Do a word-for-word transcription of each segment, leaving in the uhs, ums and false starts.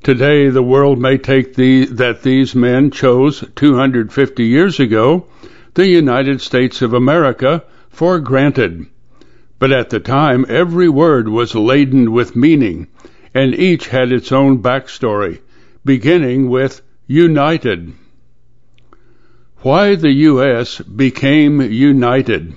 Today, the world may take the, that these men chose two hundred fifty years ago the United States of America for granted. But at the time, every word was laden with meaning, and each had its own backstory, beginning with United. Why the U S became united.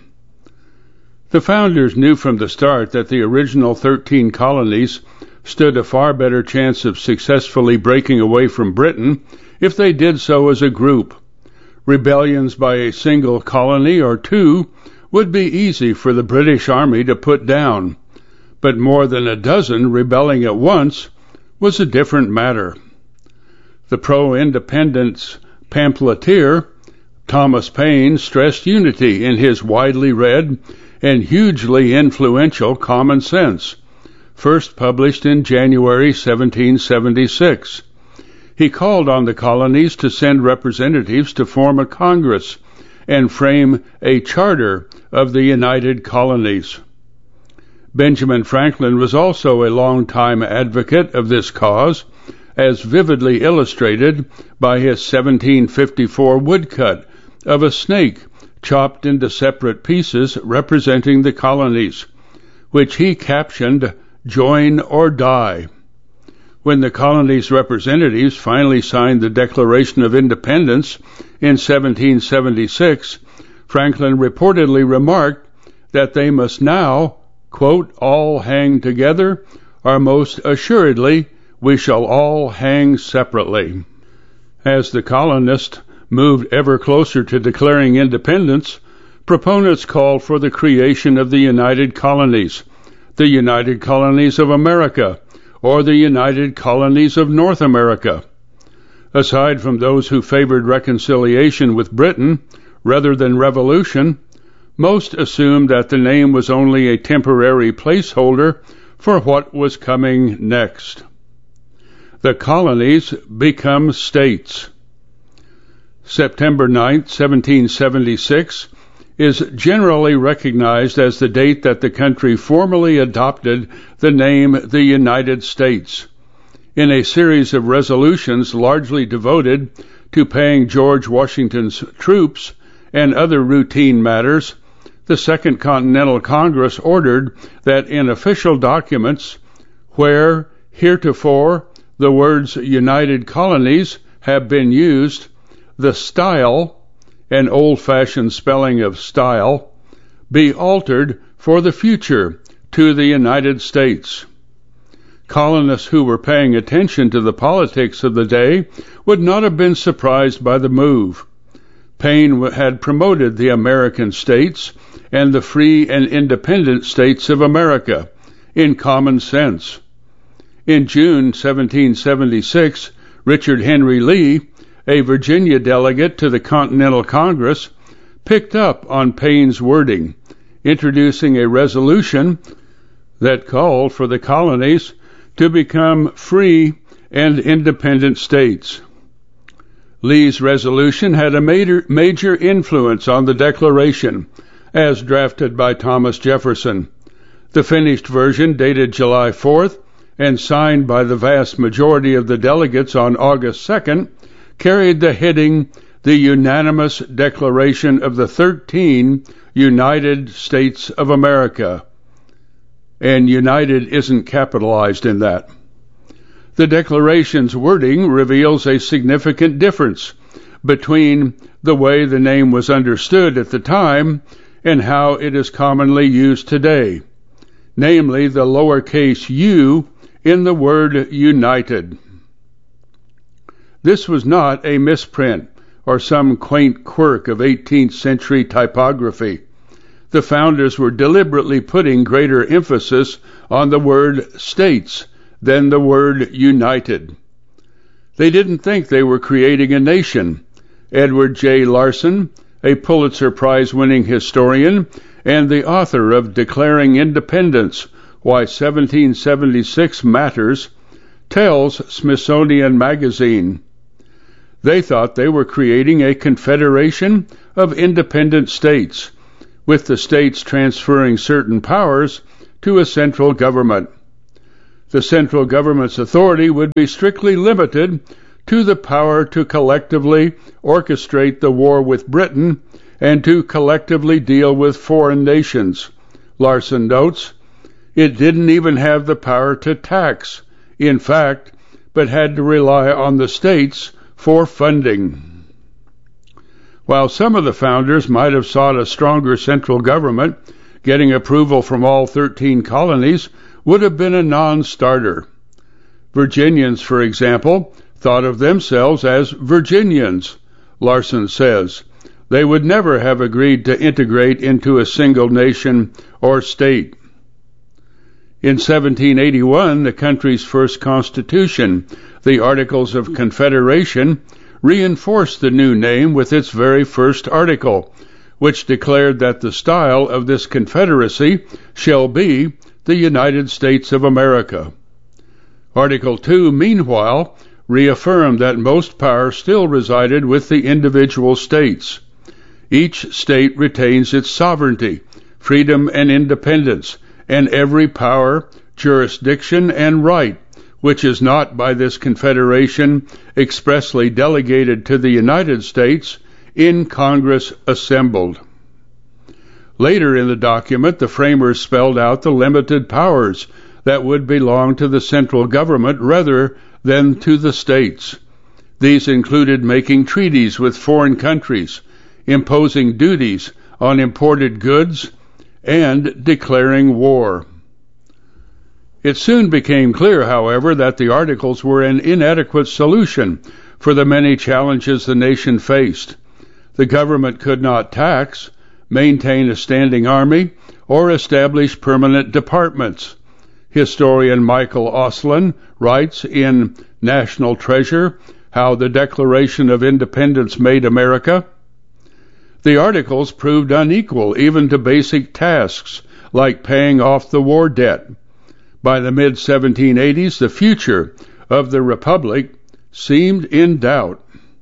The founders knew from the start that the original thirteen colonies stood a far better chance of successfully breaking away from Britain if they did so as a group. Rebellions by a single colony or two would be easy for the British Army to put down, but more than a dozen rebelling at once was a different matter. The pro-independence pamphleteer Thomas Paine stressed unity in his widely read and hugely influential Common Sense, first published in January seventeen seventy-six. He called on the colonies to send representatives to form a Congress and frame a charter of the United Colonies. Benjamin Franklin was also a longtime advocate of this cause, as vividly illustrated by his seventeen fifty-four woodcut of a snake chopped into separate pieces representing the colonies, which he captioned, "Join or Die." When the colonies' representatives finally signed the Declaration of Independence in seventeen seventy-six, Franklin reportedly remarked that they must now, quote, "all hang together, or most assuredly we shall all hang separately." As the colonists moved ever closer to declaring independence, proponents called for the creation of the United Colonies, the United Colonies of America, or the United Colonies of North America. Aside from those who favored reconciliation with Britain rather than revolution, most assumed that the name was only a temporary placeholder for what was coming next. The colonies become states. September ninth, seventeen seventy-six, is generally recognized as the date that the country formally adopted the name the United States. In a series of resolutions largely devoted to paying George Washington's troops and other routine matters, the Second Continental Congress ordered that in official documents where heretofore the words United Colonies have been used, the style, an old-fashioned spelling of style, be altered for the future to the United States. Colonists who were paying attention to the politics of the day would not have been surprised by the move. Paine had promoted the American states and the free and independent states of America in Common Sense. In June seventeen seventy-six, Richard Henry Lee, a Virginia delegate to the Continental Congress, picked up on Paine's wording, introducing a resolution that called for the colonies to become free and independent states. Lee's resolution had a major, major influence on the Declaration, as drafted by Thomas Jefferson. The finished version, dated July fourth and signed by the vast majority of the delegates on August second, carried the heading, "The Unanimous Declaration of the Thirteen United States of America," and United isn't capitalized in that. The Declaration's wording reveals a significant difference between the way the name was understood at the time and how it is commonly used today, namely the lowercase u in the word united. This was not a misprint or some quaint quirk of eighteenth century typography. The founders were deliberately putting greater emphasis on the word states than the word united. They didn't think they were creating a nation. Edward J. Larson, a Pulitzer Prize-winning historian and the author of Declaring Independence, Why seventeen seventy-six Matters, tells Smithsonian Magazine, they thought they were creating a confederation of independent states, with the states transferring certain powers to a central government. The central government's authority would be strictly limited to the power to collectively orchestrate the war with Britain and to collectively deal with foreign nations. Larson notes, it didn't even have the power to tax, in fact, but had to rely on the states for funding. While some of the founders might have sought a stronger central government, getting approval from all thirteen colonies would have been a non-starter. Virginians, for example, thought of themselves as Virginians, Larson says. They would never have agreed to integrate into a single nation or state. In seventeen eighty-one, the country's first constitution, the Articles of Confederation, reinforced the new name with its very first article, which declared that the style of this confederacy shall be the United States of America. Article two, meanwhile, reaffirmed that most power still resided with the individual states. Each state retains its sovereignty, freedom, and independence, and every power, jurisdiction, and right, which is not by this confederation expressly delegated to the United States, in Congress assembled. Later in the document, the framers spelled out the limited powers that would belong to the central government rather than to the states. These included making treaties with foreign countries, imposing duties on imported goods, and declaring war. It soon became clear, however, that the Articles were an inadequate solution for the many challenges the nation faced. The government could not tax, maintain a standing army, or establish permanent departments. Historian Michael Auslin writes in National Treasure, How the Declaration of Independence Made America. The Articles proved unequal even to basic tasks like paying off the war debt. By the mid seventeen eighties, the future of the Republic seemed in doubt.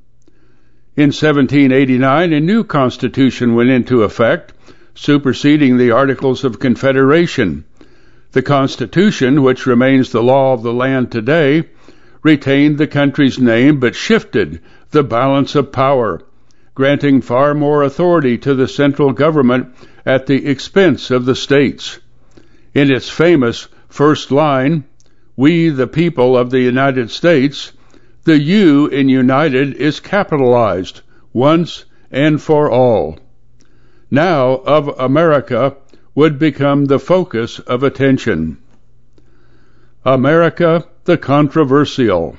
In seventeen eighty-nine, a new constitution went into effect, superseding the Articles of Confederation. The Constitution, which remains the law of the land today, retained the country's name but shifted the balance of power, granting far more authority to the central government at the expense of the states. In its famous first line, "We, the people of the United States," the U in United is capitalized, once and for all. Now, of America would become the focus of attention. America the Controversial.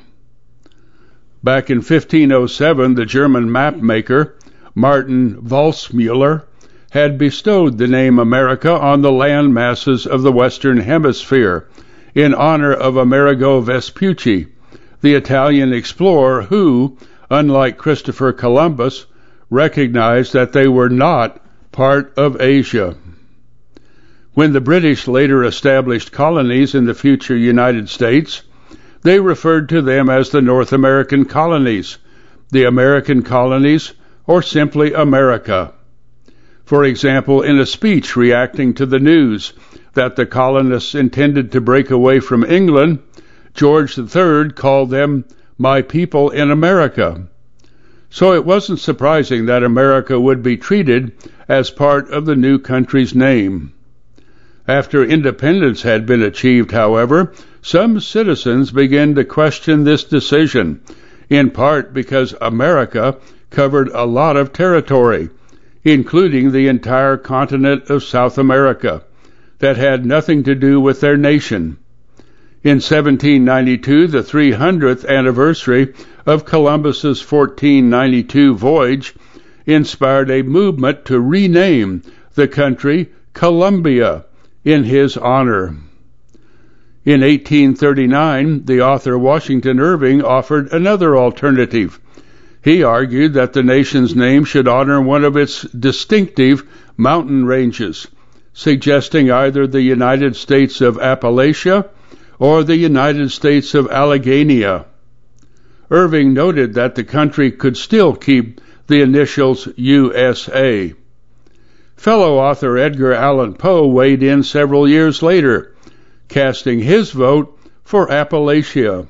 Back in fifteen oh seven, the German map maker, Martin Waldseemüller, had bestowed the name America on the land masses of the Western Hemisphere in honor of Amerigo Vespucci, the Italian explorer who, unlike Christopher Columbus, recognized that they were not part of Asia. When the British later established colonies in the future United States, they referred to them as the North American colonies, the American colonies, or simply America. For example, in a speech reacting to the news that the colonists intended to break away from England, George the Third called them "my people in America." So it wasn't surprising that America would be treated as part of the new country's name. After independence had been achieved, however, some citizens began to question this decision, in part because America covered a lot of territory, including the entire continent of South America, that had nothing to do with their nation. In seventeen ninety-two, the three hundredth anniversary of Columbus's fourteen ninety-two voyage inspired a movement to rename the country Columbia in his honor. In eighteen thirty-nine, the author Washington Irving offered another alternative. He argued that the nation's name should honor one of its distinctive mountain ranges, suggesting either the United States of Appalachia or the United States of Alleghania. Irving noted that the country could still keep the initials U S A. Fellow author Edgar Allan Poe weighed in several years later, casting his vote for Appalachia.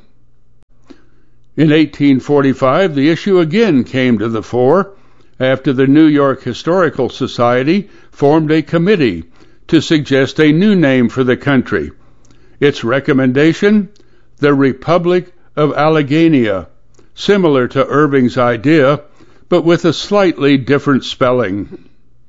In eighteen forty-five, the issue again came to the fore after the New York Historical Society formed a committee to suggest a new name for the country. Its recommendation, the Republic of Alleghania, similar to Irving's idea, but with a slightly different spelling.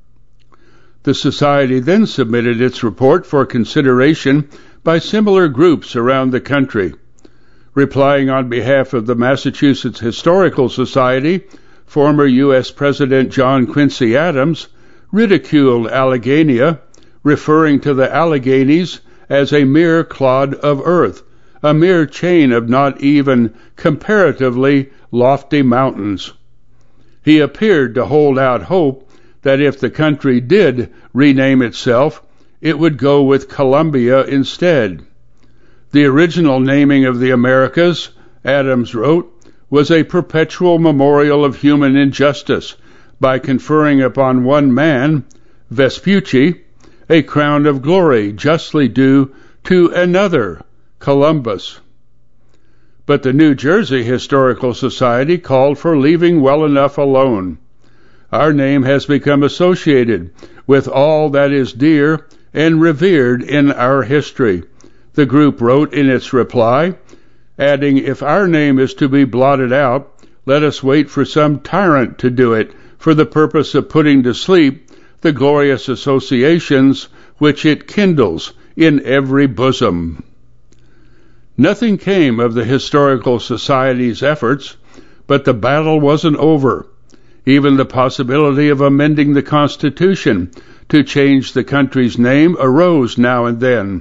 The Society then submitted its report for consideration by similar groups around the country. Replying on behalf of the Massachusetts Historical Society, former U S President John Quincy Adams ridiculed Alleghania, referring to the Alleghenies as a mere clod of earth, a mere chain of not even comparatively lofty mountains. He appeared to hold out hope that if the country did rename itself, it would go with Columbia instead. The original naming of the Americas, Adams wrote, was a perpetual memorial of human injustice by conferring upon one man, Vespucci, a crown of glory justly due to another, Columbus. But the New Jersey Historical Society called for leaving well enough alone. Our name has become associated with all that is dear and revered in our history, the group wrote in its reply, adding, if our name is to be blotted out, let us wait for some tyrant to do it for the purpose of putting to sleep the glorious associations which it kindles in every bosom. Nothing came of the Historical Society's efforts, but the battle wasn't over. Even the possibility of amending the Constitution to change the country's name arose now and then.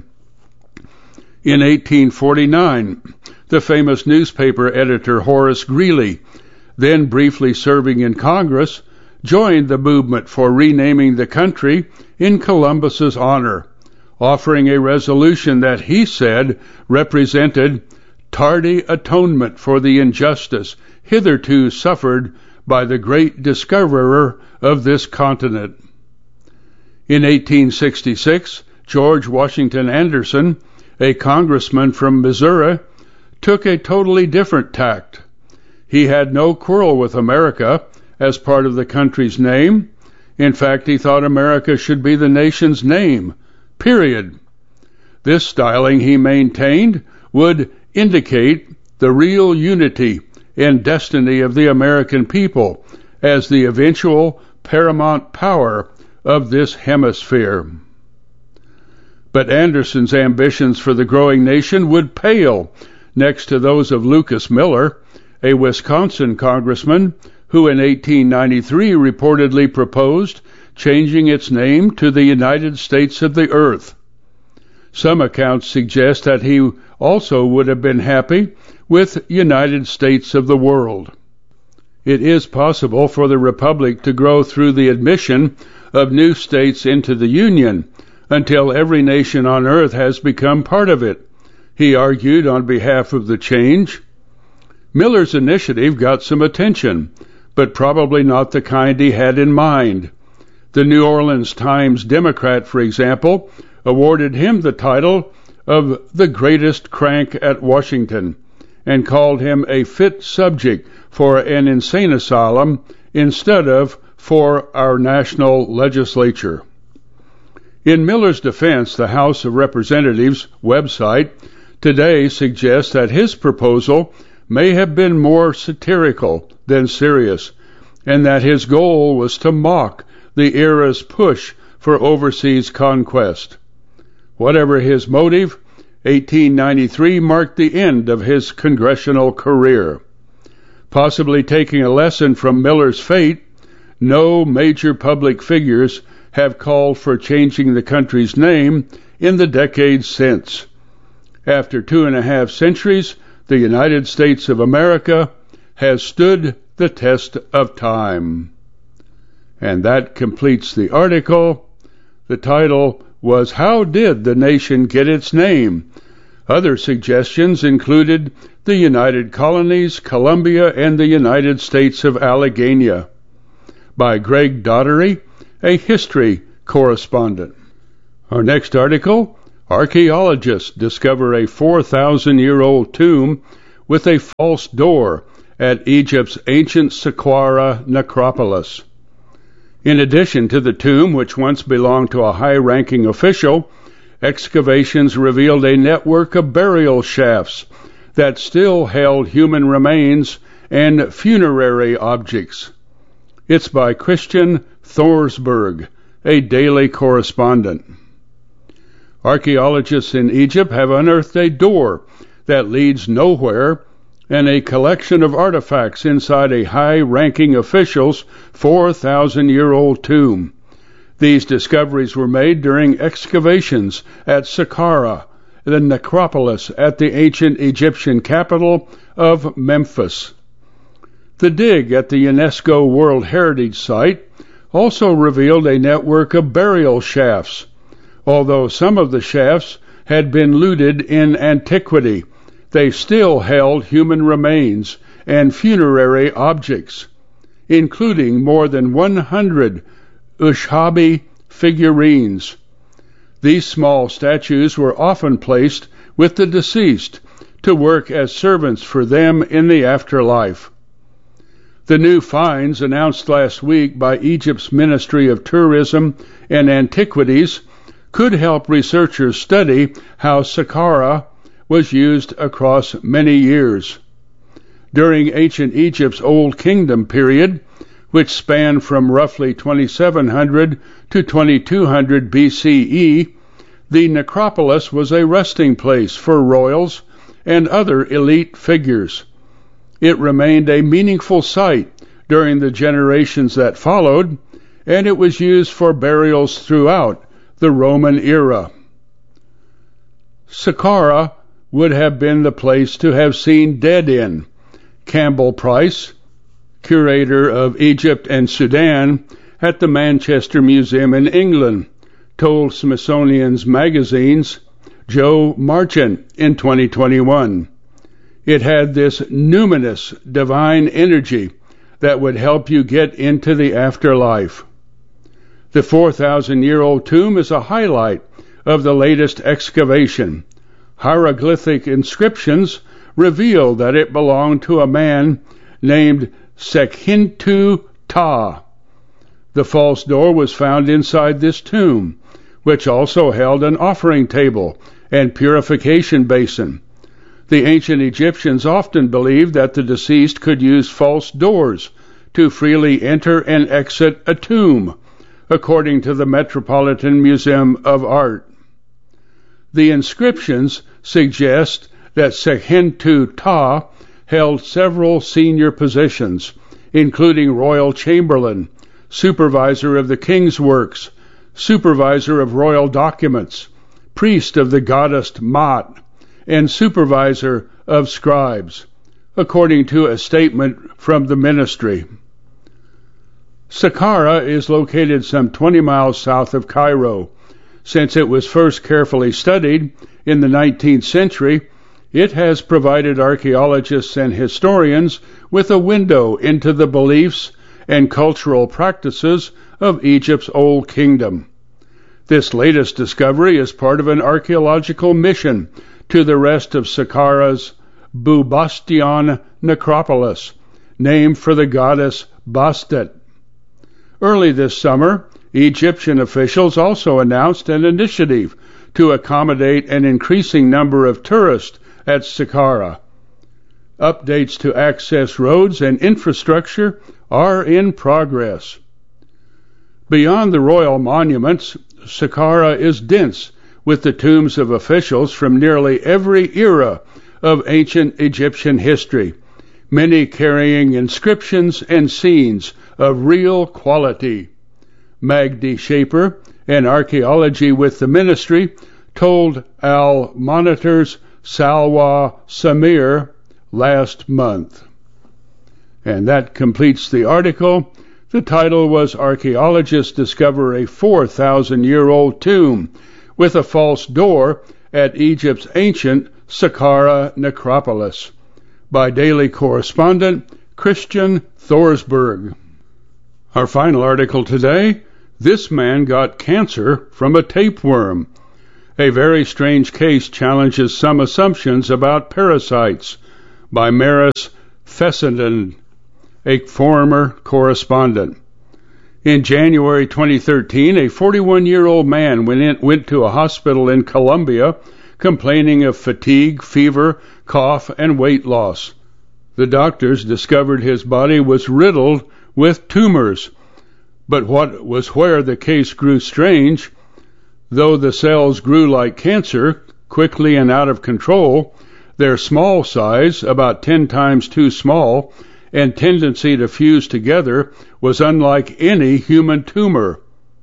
In eighteen forty-nine, the famous newspaper editor Horace Greeley, then briefly serving in Congress, joined the movement for renaming the country in Columbus's honor, offering a resolution that he said represented tardy atonement for the injustice hitherto suffered by the great discoverer of this continent. In eighteen sixty-six, George Washington Anderson, a congressman from Missouri, took a totally different tact. He had no quarrel with America as part of the country's name. In fact, he thought America should be the nation's name, period. This styling, he maintained, would indicate the real unity and destiny of the American people as the eventual paramount power of this hemisphere. But Anderson's ambitions for the growing nation would pale next to those of Lucas Miller, a Wisconsin congressman who in eighteen ninety-three reportedly proposed changing its name to the United States of the Earth. Some accounts suggest that he also would have been happy with United States of the World. It is possible for the Republic to grow through the admission of new states into the Union until every nation on earth has become part of it, he argued on behalf of the change. Miller's initiative got some attention, but probably not the kind he had in mind. The New Orleans Times-Democrat, for example, awarded him the title of the greatest crank at Washington and called him a fit subject for an insane asylum instead of for our national legislature. In Miller's defense, the House of Representatives website today suggests that his proposal may have been more satirical than serious, and that his goal was to mock the era's push for overseas conquest. Whatever his motive, eighteen ninety-three marked the end of his congressional career. Possibly taking a lesson from Miller's fate, no major public figures have called for changing the country's name in the decades since. After two and a half centuries, the United States of America has stood the test of time. And that completes the article. The title was, How Did the Nation Get Its Name? Other suggestions included the United Colonies, Columbia, and the United States of Alleghania, by Greg Dottery, a history correspondent. Our next article, Archaeologists discover a four thousand year old tomb with a false door at Egypt's ancient Saqqara necropolis. In addition to the tomb, which once belonged to a high-ranking official, excavations revealed a network of burial shafts that still held human remains and funerary objects. It's by Christian Thorsberg, a daily correspondent. Archaeologists in Egypt have unearthed a door that leads nowhere and a collection of artifacts inside a high-ranking official's four thousand year old tomb. These discoveries were made during excavations at Saqqara, the necropolis at the ancient Egyptian capital of Memphis. The dig at the UNESCO World Heritage Site also revealed a network of burial shafts. Although some of the shafts had been looted in antiquity, they still held human remains and funerary objects, including more than one hundred Ushabti figurines. These small statues were often placed with the deceased to work as servants for them in the afterlife. The new finds announced last week by Egypt's Ministry of Tourism and Antiquities could help researchers study how Saqqara was used across many years. During ancient Egypt's Old Kingdom period, which spanned from roughly twenty-seven hundred to twenty-two hundred B C E, the necropolis was a resting place for royals and other elite figures. It remained a meaningful site during the generations that followed, and it was used for burials throughout the Roman era. Saqqara would have been the place to have seen dead in. Campbell Price, curator of Egypt and Sudan at the Manchester Museum in England, told Smithsonian's Magazine's Joe Marchant in twenty twenty-one. It had this numinous divine energy that would help you get into the afterlife. The four thousand year old tomb is a highlight of the latest excavation. Hieroglyphic inscriptions reveal that it belonged to a man named Sekhintu Ta. The false door was found inside this tomb, which also held an offering table and purification basin. The ancient Egyptians often believed that the deceased could use false doors to freely enter and exit a tomb, according to the Metropolitan Museum of Art. The inscriptions suggest that Sekhintu Ta held several senior positions, including royal chamberlain, supervisor of the king's works, supervisor of royal documents, priest of the goddess Maat, and supervisor of scribes, according to a statement from the ministry. Saqqara is located some twenty miles south of Cairo. Since it was first carefully studied in the nineteenth century, it has provided archaeologists and historians with a window into the beliefs and cultural practices of Egypt's Old Kingdom. This latest discovery is part of an archaeological mission to the rest of Saqqara's Bubastion necropolis, named for the goddess Bastet. Early this summer, Egyptian officials also announced an initiative to accommodate an increasing number of tourists at Saqqara. Updates to access roads and infrastructure are in progress. Beyond the royal monuments, Saqqara is dense with the tombs of officials from nearly every era of ancient Egyptian history, many carrying inscriptions and scenes of real quality. Magdi Shaper, an archaeology with the ministry, told Al Monitor's Salwa Samir last month. And that completes the article. The title was Archaeologists Discover a four thousand year old Tomb with a False Door at Egypt's Ancient Saqqara Necropolis, by daily correspondent Christian Thorsberg. Our final article today, This Man Got Cancer from a Tapeworm. A Very Strange Case Challenges Some Assumptions About Parasites by Maris Fessenden, a former correspondent. In January twenty thirteen, a forty-one-year-old man went, in, went to a hospital in Colombia complaining of fatigue, fever, cough, and weight loss. The doctors discovered his body was riddled with tumors. But what was where the case grew strange, though the cells grew like cancer, quickly and out of control, their small size, about ten times too small, and tendency to fuse together was unlike any human tumor.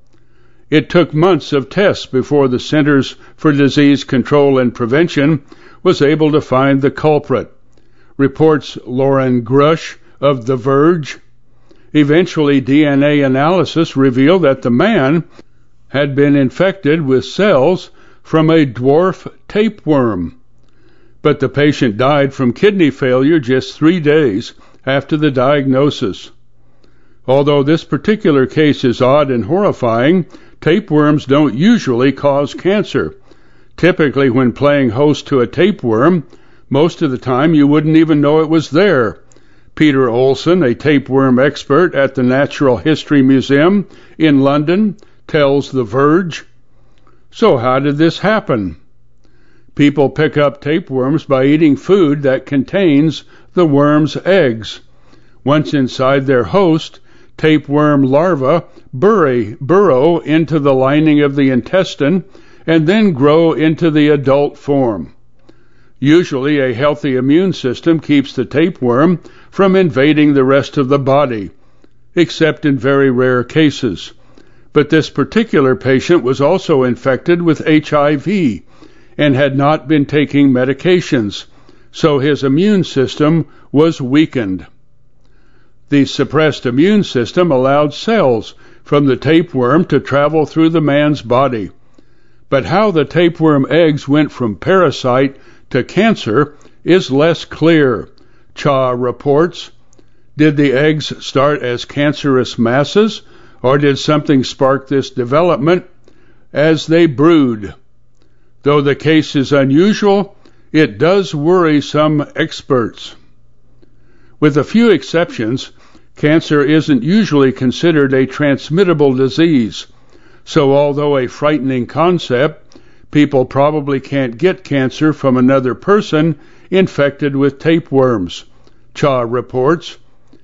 It took months of tests before the Centers for Disease Control and Prevention was able to find the culprit, reports Lauren Grush of The Verge. Eventually, D N A analysis revealed that the man had been infected with cells from a dwarf tapeworm. But the patient died from kidney failure just three days after the diagnosis. Although this particular case is odd and horrifying, tapeworms don't usually cause cancer. Typically, when playing host to a tapeworm, most of the time you wouldn't even know it was there. Peter Olson, a tapeworm expert at the Natural History Museum in London, tells The Verge. So how did this happen? People pick up tapeworms by eating food that contains the worm's eggs. Once inside their host, tapeworm larvae burrow, burrow into the lining of the intestine and then grow into the adult form. Usually, a healthy immune system keeps the tapeworm from invading the rest of the body, except in very rare cases. But this particular patient was also infected with H I V and had not been taking medications, so his immune system was weakened. The suppressed immune system allowed cells from the tapeworm to travel through the man's body. But how the tapeworm eggs went from parasite to cancer is less clear, Cha reports. Did the eggs start as cancerous masses, or did something spark this development as they brood? Though the case is unusual, it does worry some experts. With a few exceptions, cancer isn't usually considered a transmittable disease, so although a frightening concept, people probably can't get cancer from another person infected with tapeworms, Cha reports.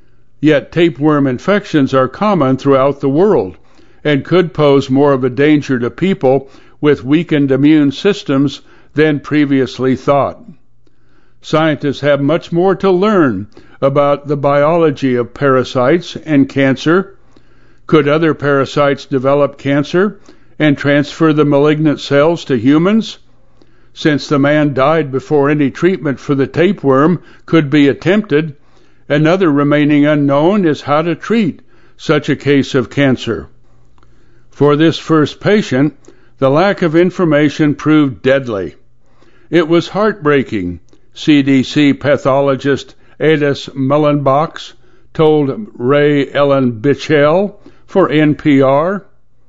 Yet tapeworm infections are common throughout the world and could pose more of a danger to people with weakened immune systems than previously thought. Scientists have much more to learn about the biology of parasites and cancer. Could other parasites develop cancer and transfer the malignant cells to humans? Since the man died before any treatment for the tapeworm could be attempted, another remaining unknown is how to treat such a case of cancer. For this first patient, the lack of information proved deadly. It was heartbreaking, C D C pathologist Adis Mullenbach told Ray Ellen Bichel for N P R.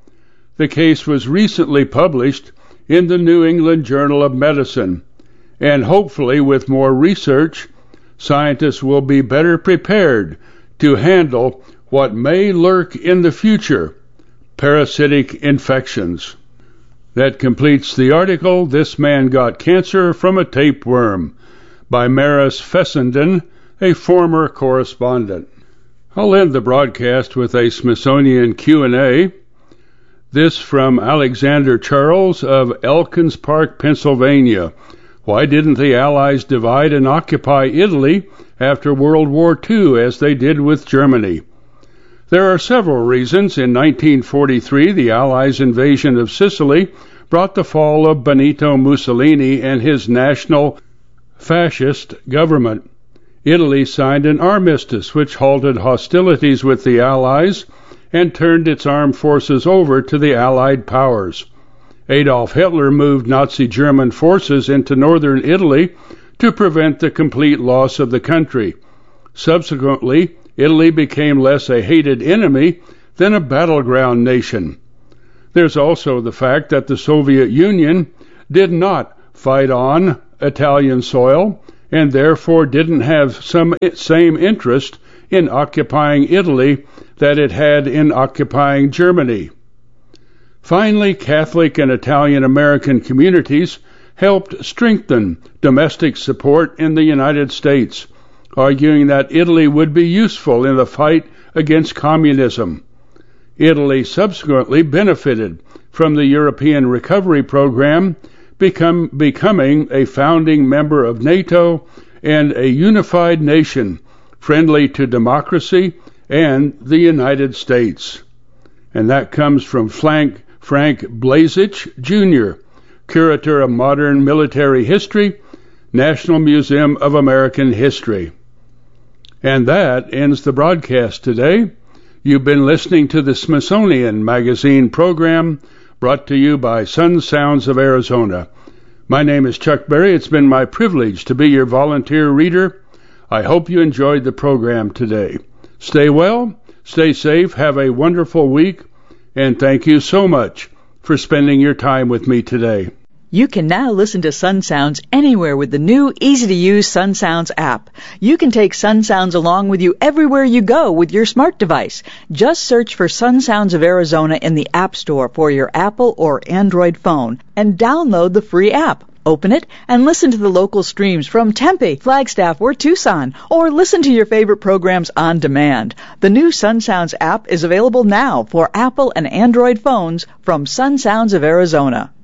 The case was recently published in the New England Journal of Medicine, and hopefully with more research, scientists will be better prepared to handle what may lurk in the future, parasitic infections. That completes the article, This Man Got Cancer from a Tapeworm, by Maris Fessenden, a former correspondent. I'll end the broadcast with a Smithsonian Q and A. This from Alexander Charles of Elkins Park, Pennsylvania. Why didn't the Allies divide and occupy Italy after World War Two as they did with Germany? There are several reasons. In nineteen forty-three, the Allies' invasion of Sicily brought the fall of Benito Mussolini and his national fascist government. Italy signed an armistice which halted hostilities with the Allies and turned its armed forces over to the Allied powers. Adolf Hitler moved Nazi German forces into northern Italy to prevent the complete loss of the country. Subsequently, Italy became less a hated enemy than a battleground nation. There's also the fact that the Soviet Union did not fight on Italian soil and therefore didn't have some same interest in occupying Italy that it had in occupying Germany. Finally, Catholic and Italian American communities helped strengthen domestic support in the United States, arguing that Italy would be useful in the fight against communism. Italy subsequently benefited from the European Recovery Program, become, becoming a founding member of NATO and a unified nation friendly to democracy and the United States. And that comes from Frank, Frank Blazich, Junior, Curator of Modern Military History, National Museum of American History. And that ends the broadcast today. You've been listening to the Smithsonian Magazine program brought to you by Sun Sounds of Arizona. My name is Chuck Berry. It's been my privilege to be your volunteer reader. I hope you enjoyed the program today. Stay well, stay safe, have a wonderful week, and thank you so much for spending your time with me today. You can now listen to Sun Sounds anywhere with the new, easy-to-use Sun Sounds app. You can take Sun Sounds along with you everywhere you go with your smart device. Just search for Sun Sounds of Arizona in the App Store for your Apple or Android phone and download the free app. Open it and listen to the local streams from Tempe, Flagstaff, or Tucson, or listen to your favorite programs on demand. The new Sun Sounds app is available now for Apple and Android phones from Sun Sounds of Arizona.